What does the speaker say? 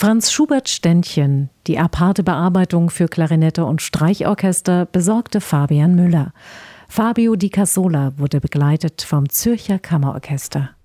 Franz Schubert-Ständchen, die aparte Bearbeitung für Klarinette und Streichorchester, besorgte Fabian Müller. Fabio Di Cassola wurde begleitet vom Zürcher Kammerorchester.